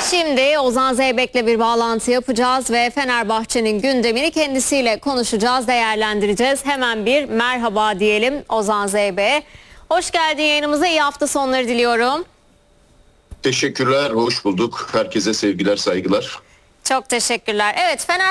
Şimdi Ozan Zeybek'le bir bağlantı yapacağız ve Fenerbahçe'nin gündemini kendisiyle konuşacağız, değerlendireceğiz. Hemen bir merhaba diyelim Ozan Zeybek'e. Hoş geldin yayınımıza, iyi hafta sonları diliyorum. Teşekkürler, hoş bulduk. Herkese sevgiler, saygılar. Çok teşekkürler. Evet,